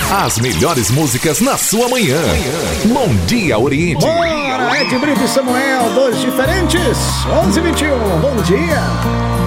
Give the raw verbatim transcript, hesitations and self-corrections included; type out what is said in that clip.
As melhores músicas na sua manhã. Bom dia, Oriente. Bora, Ed Brito e Samuel, dois diferentes. onze e vinte e um, bom dia.